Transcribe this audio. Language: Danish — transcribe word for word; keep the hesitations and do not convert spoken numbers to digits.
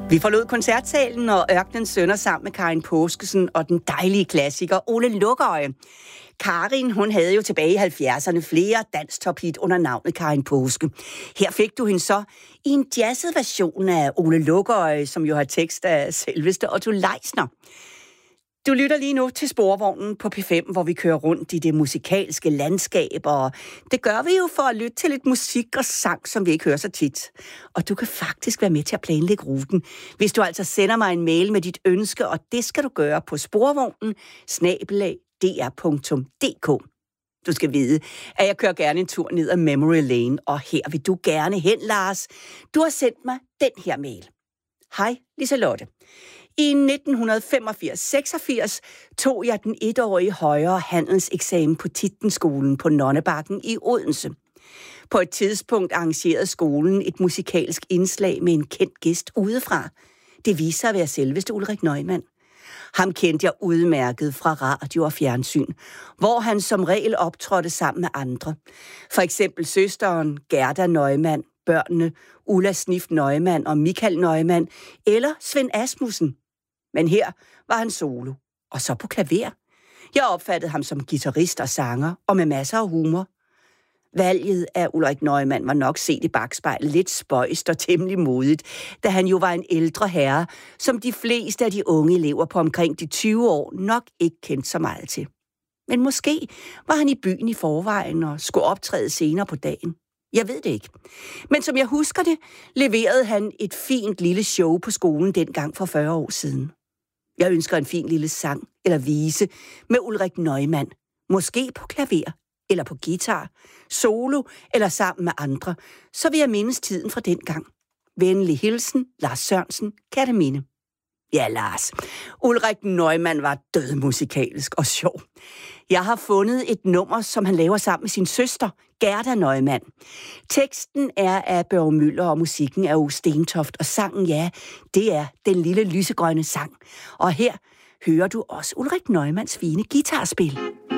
Vi forlod koncertsalen og Ørkenens Sønner sammen med Karin Påskesen og den dejlige klassiker Ole Lukøje. Karin, hun havde jo tilbage i halvfjerdserne flere dansktop-hit under navnet Karin Påske. Her fik du hende så i en jazzet version af Ole Lukøje, som jo har tekst af selveste Otto Leisner. Du lytter lige nu til Sporvognen på P fem, hvor vi kører rundt i det musikalske landskab, og det gør vi jo for at lytte til lidt musik og sang, som vi ikke hører så tit. Og du kan faktisk være med til at planlægge ruten, hvis du altså sender mig en mail med dit ønske, og det skal du gøre på sporvognen snabel-a d r punktum d k. Du skal vide, at jeg kører gerne en tur ned ad Memory Lane, og her vil du gerne hen, Lars. Du har sendt mig den her mail. Hej, Liselotte. I nitten femogfirs seksogfirs tog jeg den etårige højere handelseksamen på Tittenskolen på Nonnebakken i Odense. På et tidspunkt arrangerede skolen et musikalsk indslag med en kendt gæst udefra. Det viste sig at være selveste Ulrik Neumann. Ham kendte jeg udmærket fra radio og fjernsyn, hvor han som regel optrådte sammen med andre. For eksempel søsteren Gerda Neumann, børnene Ulla Snift Neumann og Michael Neumann, eller Svend Asmussen. Men her var han solo, og så på klaver. Jeg opfattede ham som guitarist og sanger, og med masser af humor. Valget af Ulrik Neumann var nok set i bakspejlet lidt spøjst og temmelig modigt, da han jo var en ældre herre, som de fleste af de unge elever på omkring de tyve år nok ikke kendte så meget til. Men måske var han i byen i forvejen og skulle optræde senere på dagen. Jeg ved det ikke. Men som jeg husker det, leverede han et fint lille show på skolen dengang for fyrre år siden. Jeg ønsker en fin lille sang eller vise med Ulrik Neumann. Måske på klaver eller på guitar, solo eller sammen med andre. Så vil jeg mindes tiden fra dengang. Venlig hilsen, Lars Sørensen, Kærteminde. Ja, Lars. Ulrik Neumann var død musikalsk og sjov. Jeg har fundet et nummer, som han laver sammen med sin søster, Gerda Neumann. Teksten er af Børge Müller, og musikken er O. Stentoft, og sangen, ja, det er Den lille lysegrønne sang. Og her hører du også Ulrik Neumanns fine guitarspil.